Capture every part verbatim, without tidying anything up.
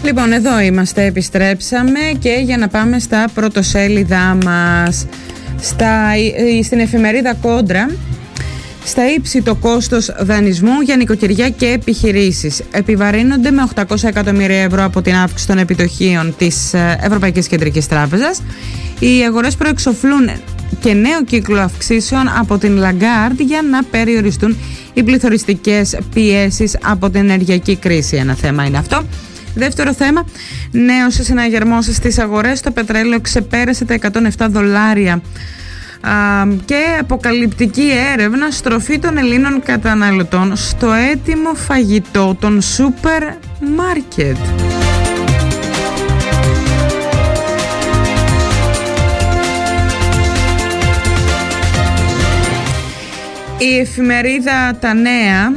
Λοιπόν, εδώ είμαστε, επιστρέψαμε και για να πάμε στα πρωτοσέλιδά μας. Στα, στην εφημερίδα Κόντρα, στα ύψη το κόστος δανεισμού για νοικοκυριά και επιχειρήσεις επιβαρύνονται με οκτακόσια εκατομμύρια ευρώ από την αύξηση των επιτοκίων της Ευρωπαϊκής Κεντρικής Τράπεζας. Οι αγορές προεξοφλούν και νέο κύκλο αυξήσεων από την Λαγκάρντ για να περιοριστούν οι πληθωριστικές πιέσεις από την ενεργειακή κρίση. Ένα θέμα είναι αυτό. Δεύτερο θέμα, νέος συναγερμός στις αγορές. Το πετρέλαιο ξεπέρασε τα εκατόν επτά δολάρια Α, και αποκαλυπτική έρευνα, στροφή των Ελλήνων καταναλωτών στο έτοιμο φαγητό των σούπερ μάρκετ. Η εφημερίδα Τα Νέα,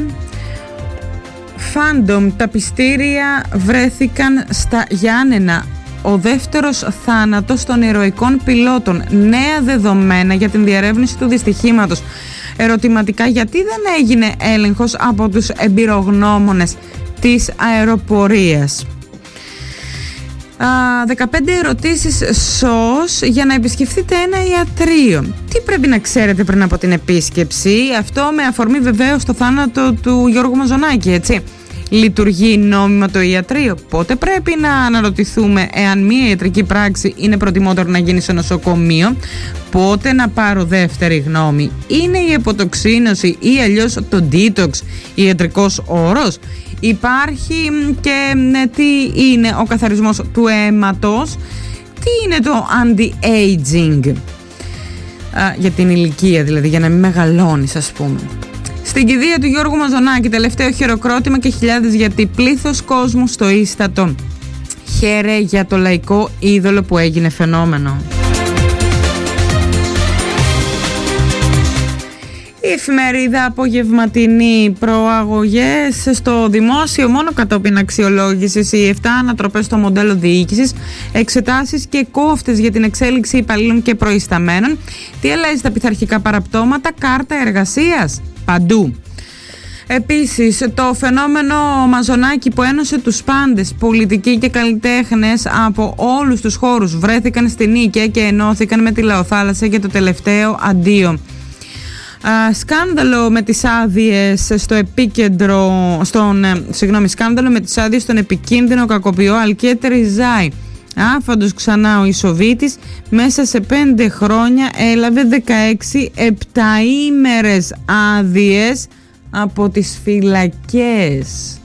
Φάντομ, τα πιστήρια βρέθηκαν στα Γιάννενα. Ο δεύτερος θάνατος των ηρωικών πιλότων. Νέα δεδομένα για την διερεύνηση του δυστυχήματος. Ερωτηματικά, γιατί δεν έγινε έλεγχος από τους εμπειρογνώμονες της αεροπορίας. Α, δεκαπέντε ερωτήσεις σως για να επισκεφτείτε ένα ιατρείο. Τι πρέπει να ξέρετε πριν από την επίσκεψη? Αυτό με αφορμή βεβαίως το θάνατο του Γιώργου Μαζονάκη, έτσι. Λειτουργεί νόμιμα το ιατρείο? Πότε πρέπει να αναρωτηθούμε εάν μία ιατρική πράξη είναι προτιμότερο να γίνει σε νοσοκομείο? Πότε να πάρω δεύτερη γνώμη? Είναι η υποτοξίνωση ή αλλιώς το detox ιατρικός όρος? Υπάρχει και ναι, τι είναι ο καθαρισμός του αίματος? Τι είναι το anti-aging? Α, για την ηλικία δηλαδή, για να μην μεγαλώνεις ας πούμε. Στην κηδεία του Γιώργου Μαζονάκη, τελευταίο χειροκρότημα και χιλιάδες γιατί πλήθος κόσμου στο ίστατο. Χαίρε για το λαϊκό είδωλο που έγινε φαινόμενο. Η εφημερίδα Απογευματινή, προαγωγές στο δημόσιο μόνο κατόπιν αξιολόγησης, οι επτά ανατροπές στο μοντέλο διοίκησης, εξετάσεις και κόφτες για την εξέλιξη υπαλλήλων και προϊσταμένων. Τι αλλάζει στα πειθαρχικά παραπτώματα? Κάρτα εργασίας παντού. Επίσης, το φαινόμενο Μαζονάκη που ένωσε τους πάντες, πολιτικοί και καλλιτέχνες από όλους τους χώρους, βρέθηκαν στην Νίκαια και ενώθηκαν με τη Λαοθάλασσα για το τελευταίο αντίο. Uh, σκάνδαλο με τις άδειες στο επίκεντρο, στον, συγγνώμη, σκάνδαλο με τις άδειες στον επικίνδυνο κακοποιό Αλκιέτ Ριζάη. Άφαντος ξανά ο Ισοβίτης, μέσα σε πέντε χρόνια έλαβε δεκαέξι επταήμερες άδειες από τις φυλακές.